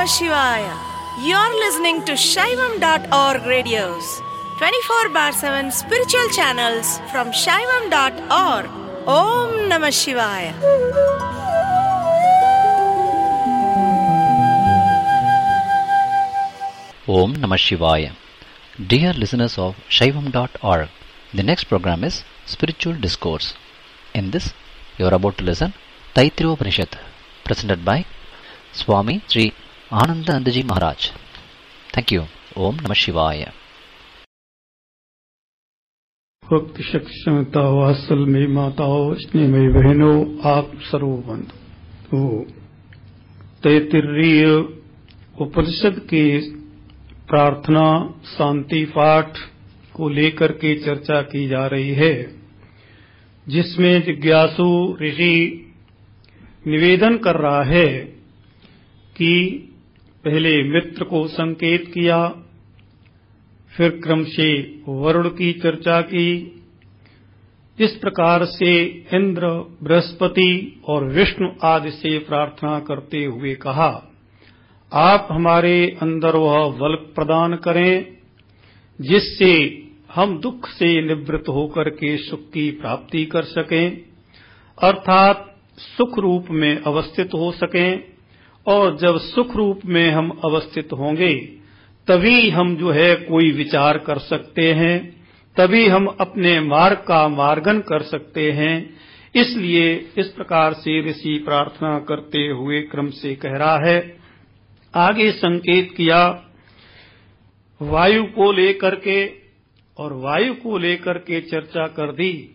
Namah Shivaya. You're listening to Shaivam.org radios, 24/7 spiritual channels from Shaivam.org. Om Namah Shivaya. Om Namah Shivaya. Dear listeners of Shaivam.org, the next program is Spiritual Discourse. In this, you are about to listen Taittiriya Upanishad, presented by Swami Sri Anandanandaji Maharaj. Thank you. Om Namah Shivaya. भक्ति शक्ति समता वात्सल में माताओं स्नेह में बहनों आप सर्वबंधु। तैत्तिरीय उपनिषद के प्रार्थना शांति पाठ को लेकर के चर्चा की जा रही है, जिसमें जिज्ञासु ऋषि निवेदन कर रहा है कि पहले मित्र को संकेत किया, फिर क्रम से वरुण की चर्चा की। इस प्रकार से इंद्र, बृहस्पति और विष्णु आदि से प्रार्थना करते हुए कहा, आप हमारे अंदर वह बल प्रदान करें जिससे हम दुख से निवृत्त होकर के सुख की प्राप्ति कर सकें, अर्थात सुख रूप में अवस्थित हो सकें। और जब सुख रूप में हम अवस्थित होंगे तभी हम जो है कोई विचार कर सकते हैं, तभी हम अपने मार्ग का मार्गन कर सकते हैं। इसलिए इस प्रकार से ऋषि प्रार्थना करते हुए क्रम से कह रहा है। आगे संकेत किया वायु को लेकर के, और वायु को लेकर के चर्चा कर दी